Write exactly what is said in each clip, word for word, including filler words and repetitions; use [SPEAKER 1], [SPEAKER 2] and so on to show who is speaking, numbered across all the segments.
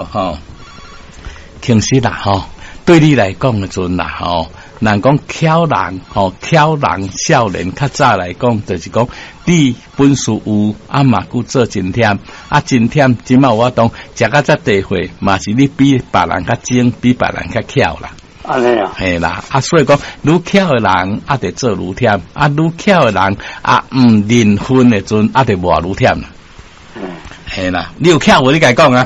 [SPEAKER 1] 吼，其实啦吼，对你来讲的阵啦吼。人讲巧人吼，巧人少年较早来讲，就是讲你本事有，啊嘛佮做真忝，啊真忝，即嘛我当食到这地岁，嘛是你比别人较精，比别人较巧啦。
[SPEAKER 2] 安尼啊，
[SPEAKER 1] 系啦，啊所以讲，愈巧的人啊，得做愈忝，啊愈巧的人啊，毋认分的阵啊，得活愈忝啦。嗯，系啦，你有巧无？你甲讲啊。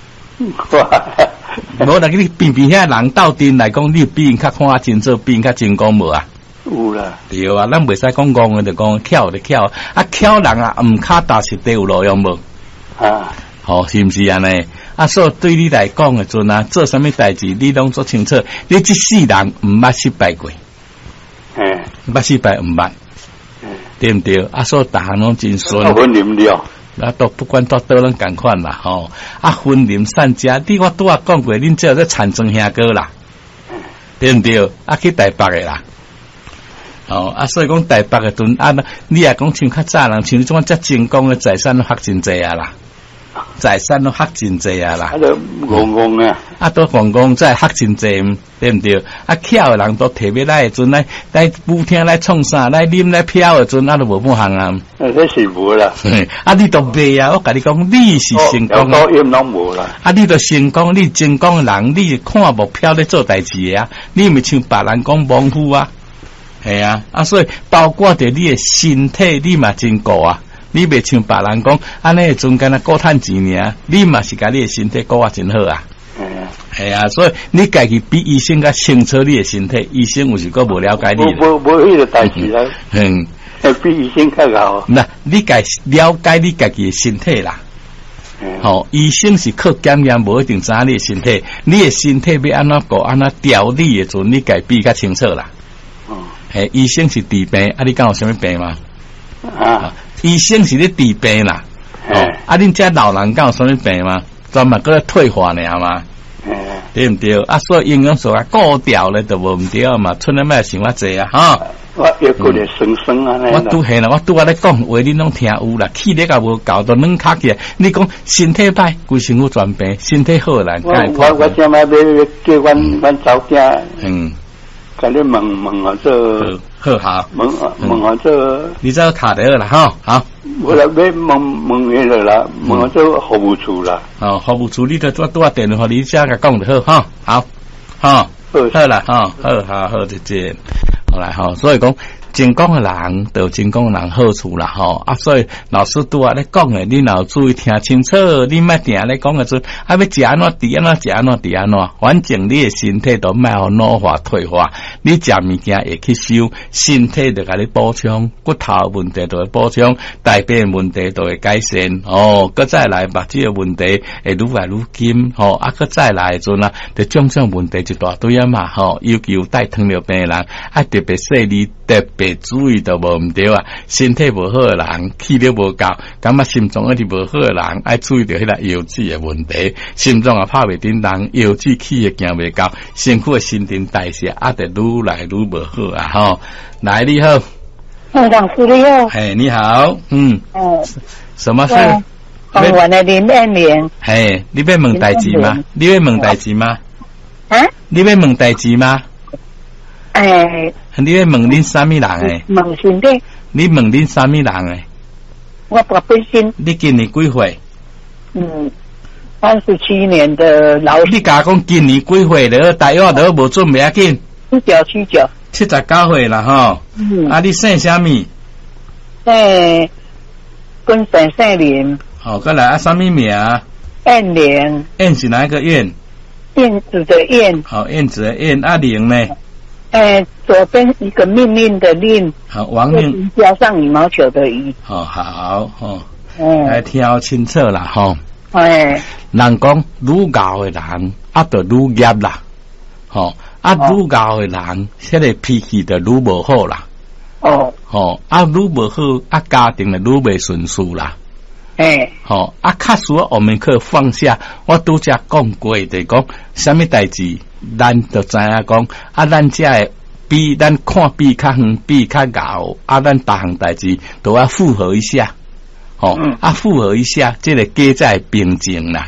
[SPEAKER 1] 无啦，你边边遐人斗阵来讲，你比因较看真做，比因较真讲无啊？
[SPEAKER 2] 有啦，
[SPEAKER 1] 对啊，咱袂使讲讲的，就讲巧的巧，啊巧人啊，毋卡踏实地有路用无？啊，好、哦、是毋是安尼？啊，所以对你来讲的阵啊，做啥物代志，你拢做清楚，你即世人毋捌失败过，嗯，捌失败毋捌，嗯，对毋对？啊，所以逐项拢真顺。
[SPEAKER 2] 我啉了。
[SPEAKER 1] 啊，都不管到倒咱共款啦，吼、哦！啊，分林散家，你我拄啊讲过，恁只有在产生兄哥啦，对毋对？啊，去台北的啦，哦，啊，所以讲台北的阵啊，你也讲像较早人，像你种遮成功的财产都发真济啊啦，财产都发真济啊啦，啊，
[SPEAKER 2] 都戆戆啊，
[SPEAKER 1] 啊，都戆戆在发真济，对毋对？啊，巧的人都特别来的阵来来舞厅来创啥，来啉来飘的阵，啊，都无半项啊。
[SPEAKER 2] 这是无啦，
[SPEAKER 1] 啊！你都袂啊！我甲你讲，你是成功
[SPEAKER 2] 的，有拢无啦。
[SPEAKER 1] 啊！你都成功，你成功的人，你看目标咧做代志的啊！你咪像别人讲莽夫啊，系啊！啊，所以包括着你的身体，你嘛真顾啊！你袂像别人讲，安尼中间啊，顾趁钱尔，你嘛是甲你的身体顾啊真好啊！系啊！所以你家己比医生较清楚你的身体，医生有时个无了解你。
[SPEAKER 2] 无无迄个代志啦。嗯。比医生较高。那
[SPEAKER 1] 你家了解你家己的身体啦。好、嗯哦，医生是靠经验，无一定知你的身体。你的身体要安怎过，安怎调理的阵，你家比较清楚啦。哦。嘿，医生是治病，啊，你讲有啥物病吗？啊。医生是咧治病啦。哦。啊，恁遮老人讲有啥物病吗？专门搁咧退化尔嘛。嗯。对毋对？啊，所以营养素啊，过调咧就无毋对嘛，剩咧莫想遐济啊，哈。
[SPEAKER 2] 我要过来生生啊！
[SPEAKER 1] 我拄系啦，我拄啊咧讲话，你拢听有啦。气力也无够，都软卡起来。你讲身体歹，规身躯全病；身体好啦，
[SPEAKER 2] 我我我今摆要叫阮阮早囝，嗯，甲你问问下做
[SPEAKER 1] 好好，
[SPEAKER 2] 问问下做，
[SPEAKER 1] 你只要卡得啦，哈好。
[SPEAKER 2] 我来要问问迄个啦，问下做服务处啦。
[SPEAKER 1] 哦，服务处你都拄啊电话，你只甲讲就好，哈好，哈好啦，哈好好好就这。好来吼，所以讲成功的人就有成功的人好处啦吼啊，所以老师拄啊咧讲诶，你若注意听清楚，你莫定咧讲诶阵，啊要食安怎治安怎食安怎治安怎，反正你诶身体都莫互老化退化，你食物件会去收，身体就甲你补充，骨头问题就会补充，大便问题就会改善哦，搁再来目睭诶问题会愈来愈金吼，啊搁再来诶阵啊，就种种问题一大堆啊嘛吼，尤其有带糖尿病诶人啊。特别细腻，特别注意都无毋对啊！身体无好诶人，气力无够，感觉心脏一直无好诶人，爱注意到迄个腰子诶问题。心脏啊拍袂顶人，腰子气也行袂够，身躯诶新陈代谢啊，得愈来愈无好啊！吼，来你好，
[SPEAKER 3] 嗯，老师你好，
[SPEAKER 1] 嘿，你好，嗯，哦，什么事？
[SPEAKER 3] 访问的林燕玲，
[SPEAKER 1] 嘿，你要问代志吗？你要问代志吗？
[SPEAKER 3] 啊？
[SPEAKER 1] 你要问代志吗？
[SPEAKER 3] 诶，
[SPEAKER 1] 你要问恁啥物人诶？
[SPEAKER 3] 问身体。
[SPEAKER 1] 你问恁啥物人诶？
[SPEAKER 3] 我不本身。
[SPEAKER 1] 你今年几岁？
[SPEAKER 3] 嗯，三十七年的老。
[SPEAKER 1] 你甲讲今年几岁了？大约都无准袂要紧。
[SPEAKER 3] 七九七九。
[SPEAKER 1] 七十九岁啦吼。嗯。啊，你姓啥物？
[SPEAKER 3] 姓根姓姓林。
[SPEAKER 1] 好，过来啊，啥物名？
[SPEAKER 3] 燕玲。
[SPEAKER 1] 燕是哪一个燕？
[SPEAKER 3] 燕子的燕。
[SPEAKER 1] 好，燕子的燕。啊，玲呢？
[SPEAKER 3] 诶，左边一个命令的令，
[SPEAKER 1] 好，王令
[SPEAKER 3] 加上羽毛球的羽。
[SPEAKER 1] 好好哦，嗯，来听清楚啦吼。
[SPEAKER 3] 诶，
[SPEAKER 1] 人讲愈熬的人，啊，就愈业啦，吼，啊，愈熬的人，迄个脾气就愈无好啦。哦，吼，啊，愈无好，啊，家庭就愈袂顺遂啦。诶，吼，啊，确实我们可放下。我拄则讲过，就讲什么代志。咱就知影讲，啊，咱遮诶比咱看比较远，比较高，啊，咱逐项代志都要符合一下，吼、哦，嗯、啊，符合一下，这个家才会平静啦。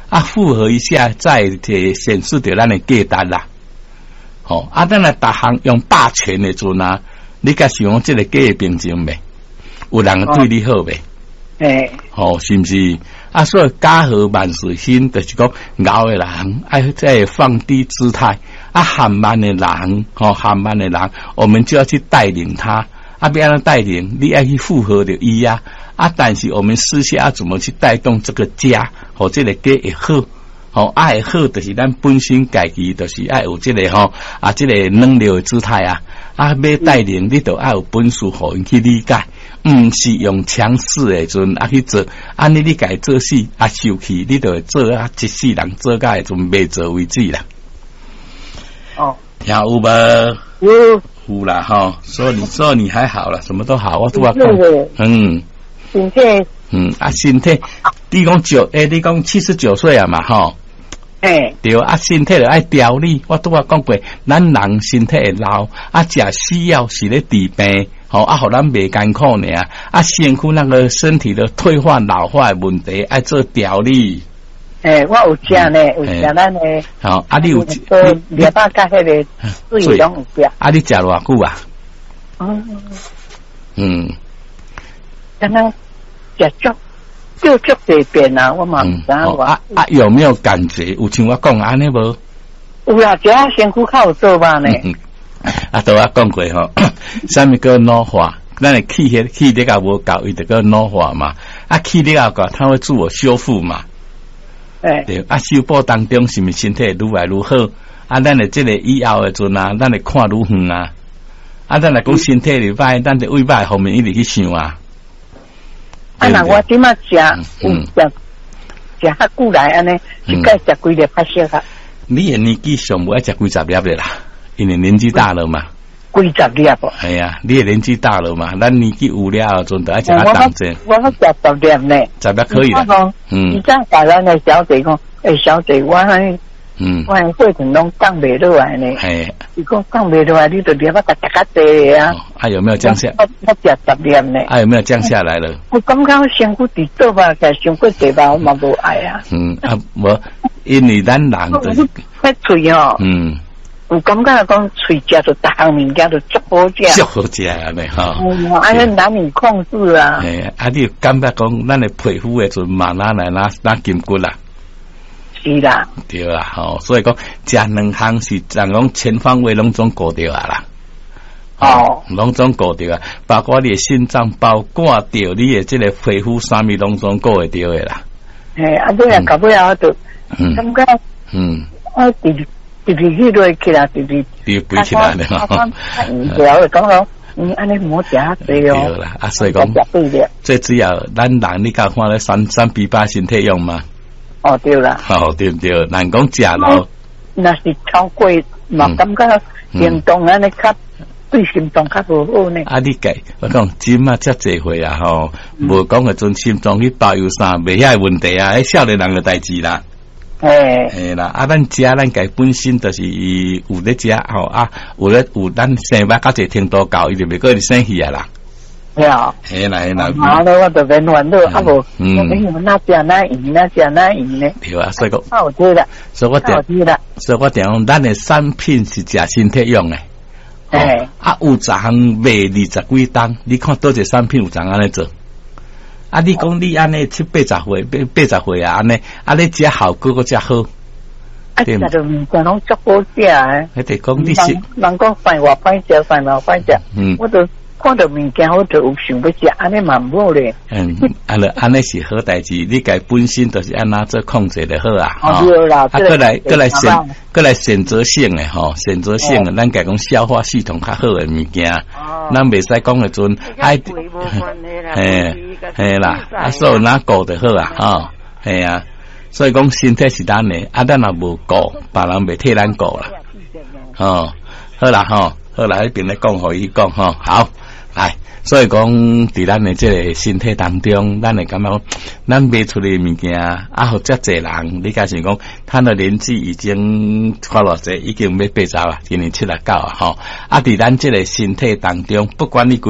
[SPEAKER 1] 啊，复合一下再提显示着咱的价值啦。吼、哦，啊，咱来逐项用霸权的阵啊，你甲想讲即个价的平静未？有人对你好未？
[SPEAKER 3] 诶，
[SPEAKER 1] 吼、哦，是毋是？啊，所以家和万事兴，就是讲熬的人爱在放低姿态，啊，韩慢的人，吼、哦，韩慢的人，我们就要去带领他。啊，要安怎带领？你要去符合着伊啊！啊，但是我们私下要怎么去带动这个家，和这个家会好？吼、哦，啊会好，就是咱本身家己，就是爱有这个吼啊，这个能力的姿态啊！啊，要带领，你就爱有本事，互因去理解，毋是用强势的阵啊去做，安尼你家做事啊受气，你就会做啊一世人做甲的阵未做为止啦。
[SPEAKER 3] 哦，
[SPEAKER 1] 听有无？
[SPEAKER 3] 有。
[SPEAKER 1] 有啦哈，所以你说你还好了，什么都好，我都要讲，嗯，
[SPEAKER 3] 身体，
[SPEAKER 1] 嗯啊，身体，你讲九，诶、欸，你讲七十九岁啊嘛，吼，
[SPEAKER 3] 诶，
[SPEAKER 1] 对啊，身体就爱调理，我都话讲过，咱人身体会老，啊，食需要是咧治病，吼、哦，啊，互咱袂艰苦呢，啊，身躯那个身体的退化老化的问题，爱做调理。
[SPEAKER 3] 诶、欸，我有食呢，有食咱呢。
[SPEAKER 1] 好，啊，你有
[SPEAKER 3] 食热巴甲迄个水拢有食。
[SPEAKER 1] 啊，你食偌久啊？
[SPEAKER 3] 嗯
[SPEAKER 1] 嗯，
[SPEAKER 3] 刚刚食足，就足这边啊，我嘛唔知我。
[SPEAKER 1] 啊啊，有没有感觉？有像我讲安尼无？
[SPEAKER 3] 有啦，只下身躯较有做吧呢。
[SPEAKER 1] 啊，都我讲过吼，啥物叫老化？咱的气血气力啊无够，伊就叫老化嘛。啊，气力啊够，它会自我修复嘛。
[SPEAKER 3] 欸、
[SPEAKER 1] 对啊，修补当中是毋是身体愈来愈好？啊，咱的这个以后的阵啊，咱来看愈远啊。啊，咱来讲身体里歹，咱的胃歹后面一直去想啊。
[SPEAKER 3] 啊，那我即马食，嗯，食食较久来安尼，一该食几粒较适合。
[SPEAKER 1] 你的年纪上无爱食几十粒的啦，因为年纪大了嘛。
[SPEAKER 3] 几十粒不？
[SPEAKER 1] 系啊，你的年纪大了嘛，咱年纪有了，阵就爱食较当真。
[SPEAKER 3] 我我食十粒呢，
[SPEAKER 1] 十粒可以啦。
[SPEAKER 3] 嗯，你再把咱的小姐讲，诶，小姐，我迄，嗯，我迄过程拢降袂落来呢。系，你讲降袂落来，你就粒我食食较济啊。
[SPEAKER 1] 啊，有没有降下？
[SPEAKER 3] 我我食十粒呢。
[SPEAKER 1] 啊，有没有降下来了？
[SPEAKER 3] 我感觉身躯伫倒吧，甲身躯地吧，我嘛无爱啊。
[SPEAKER 1] 嗯啊，无，因为咱人就是，
[SPEAKER 3] 迄嘴哦。嗯。有感觉讲喙食就逐项物件就足好食，
[SPEAKER 1] 足好食安尼吼。
[SPEAKER 3] 哦，安尼难以控制啊。
[SPEAKER 1] 诶，啊，你感觉讲咱的皮肤诶，就慢慢来拿拿筋骨啦。
[SPEAKER 3] 是啦。
[SPEAKER 1] 对啦，吼，所以讲食两项是人讲全方位拢总顾着啊啦。哦，拢总顾着啊，包括你的心脏，包括着你的这个皮肤，啥物拢总顾会着诶啦。
[SPEAKER 3] 诶，啊，你啊，搞不了就感觉，嗯，啊，第。直直去落起来，直直
[SPEAKER 1] 直飞起来了哈。
[SPEAKER 3] 了，讲讲，嗯，安尼唔好食下济哦。
[SPEAKER 1] 对啦，啊，所以讲，最主要咱人你讲看咧三三比八身体用嘛。
[SPEAKER 3] 哦，对啦。
[SPEAKER 1] 哦，对唔对？人讲食咯，
[SPEAKER 3] 那是超过，嘛感觉运动安尼较对心脏较无好呢。
[SPEAKER 1] 啊，你计我讲，今嘛遮济岁啊吼，无讲个阵心脏去包有啥袂遐问题啊，迄少年人个代志啦。诶，诶啦，啊，咱食咱家本身就是有咧食吼啊，有咧有咱生活到一程度高，伊就袂过你生气啊啦。
[SPEAKER 3] 系啊，
[SPEAKER 1] 系啦系啦。
[SPEAKER 3] 好了，我就变乱了，啊无，嗯，那食那饮，那食那饮呢？
[SPEAKER 1] 对啊，所以讲，
[SPEAKER 3] 好对啦，
[SPEAKER 1] 所以我点，所以我点讲，咱的产品是食身体用诶。诶，啊，有十项卖二十几单，你看多少产品有怎安尼做？啊！你讲你安尼七八十岁，八八十岁啊，安尼啊，你食效果个则好。
[SPEAKER 3] 啊，食着物件拢足好食诶。
[SPEAKER 1] 迄得讲你是
[SPEAKER 3] 人讲饭话歹食，饭话歹食。嗯，我就看到物件，我就有想要食，安尼嘛唔好咧。嗯，
[SPEAKER 1] 安尼安尼是好代志，你家本身就是安那做控制就好啊。
[SPEAKER 3] 哦，对啦。
[SPEAKER 1] 啊，过来过来选，过来选择性诶吼，选择性诶，咱家讲消化系统较好诶物件，咱袂使讲诶阵爱。嘿，嘿啦，啊，所以哪顾就好啊，吼，系啊，所以讲身体是咱诶，啊，咱若无顾，别人袂替咱顾啦，吼，好啦，吼，好啦，迄边咧讲，互伊讲，吼，好，来，所以讲伫咱诶即个身体当中，咱会感觉讲，咱卖出嚟物件，啊，互遮济人，你假是讲，他的年纪已经花偌济，已經要八十啊，今年七十九啊，吼，啊，伫咱即個身體當中，不管你幾歲。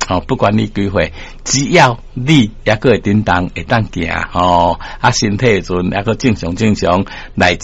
[SPEAKER 1] 哦，不管你几岁，只要你也个会叮当会当行哦，啊身体阵也个正常正常来。